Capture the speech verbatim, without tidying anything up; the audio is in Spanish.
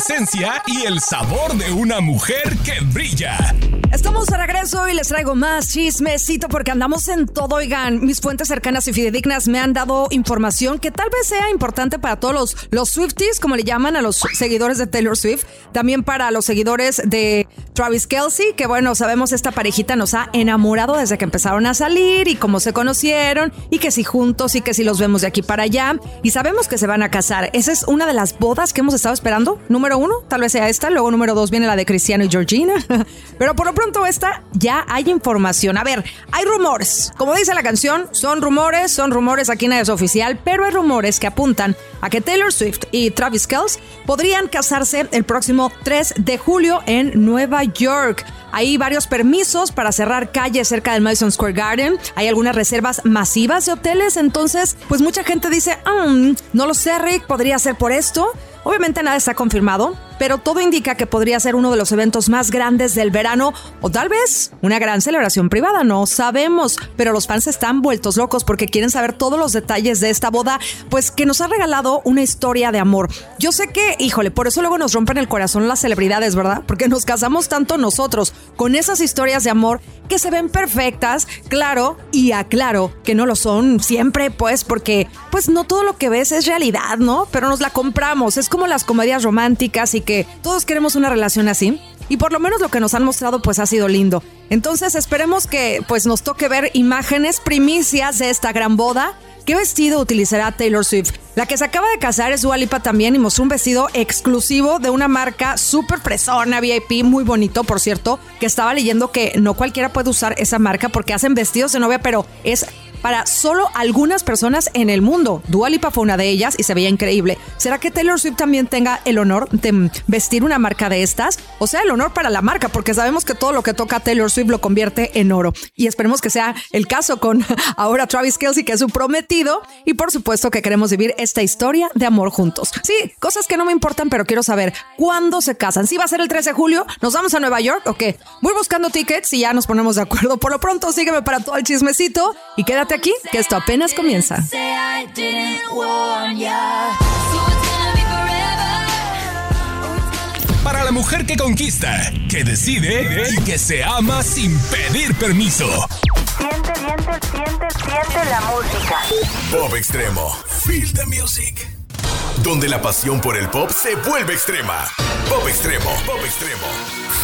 esencia y el sabor de una mujer que brilla. Estamos de regreso y les traigo más chismecito porque andamos en todo. Oigan, mis fuentes cercanas y fidedignas me han dado información que tal vez sea importante para todos los, los Swifties, como le llaman a los seguidores de Taylor Swift. También para los seguidores de Travis Kelce, que bueno, sabemos esta parejita nos ha enamorado desde que empezaron a salir y cómo se conocieron y que si juntos y que si los vemos de aquí para allá. Y sabemos que se van a casar. Esa es una de las bodas que hemos estado esperando. Número uno, tal vez sea esta. Luego número dos viene la de Cristiano y Georgina. Pero por lo pronto esta ya hay información. A ver, hay rumores. Como dice la canción, son rumores, son rumores, aquí nada es oficial, pero hay rumores que apuntan a que Taylor Swift y Travis Kelce podrían casarse el próximo tres de julio en Nueva York. Hay varios permisos para cerrar calles cerca del Madison Square Garden. Hay algunas reservas masivas de hoteles. Entonces, pues mucha gente dice, mm, no lo sé, Rick, podría ser por esto. Obviamente nada está confirmado, pero todo indica que podría ser uno de los eventos más grandes del verano o tal vez una gran celebración privada, no sabemos. Pero los fans están vueltos locos porque quieren saber todos los detalles de esta boda, pues que nos ha regalado una historia de amor. Yo sé que, híjole, por eso luego nos rompen el corazón las celebridades, ¿verdad? Porque nos casamos tanto nosotros con esas historias de amor que se ven perfectas, claro, y aclaro que no lo son siempre, pues, porque pues no todo lo que ves es realidad, ¿no? Pero nos la compramos, es como las comedias románticas y que todos queremos una relación así. Y por lo menos lo que nos han mostrado pues ha sido lindo. Entonces esperemos que pues nos toque ver imágenes primicias de esta gran boda. ¿Qué vestido utilizará Taylor Swift? La que se acaba de casar es Dua Lipa también y mostró un vestido exclusivo de una marca súper fresona, V I P, muy bonito, por cierto, que estaba leyendo que no cualquiera puede usar esa marca porque hacen vestidos de novia, pero es para solo algunas personas en el mundo. Dua Lipa fue una de ellas y se veía increíble. ¿Será que Taylor Swift también tenga el honor de vestir una marca de estas? O sea, el honor para la marca, porque sabemos que todo lo que toca Taylor Swift lo convierte en oro. Y esperemos que sea el caso con ahora Travis Kelce, que es su prometido. Y por supuesto que queremos vivir esta historia de amor juntos. Sí, cosas que no me importan, pero quiero saber cuándo se casan. ¿Sí va a ser el tres de julio? ¿Nos vamos a Nueva York o qué? Voy buscando tickets y ya nos ponemos de acuerdo. Por lo pronto, sígueme para todo el chismecito y quédate aquí, que esto apenas comienza. Para la mujer que conquista, que decide y que se ama sin pedir permiso. Siente, siente, siente, siente la música. Pop Extremo. Feel the music. Donde la pasión por el pop se vuelve extrema. Pop Extremo. Pop Extremo.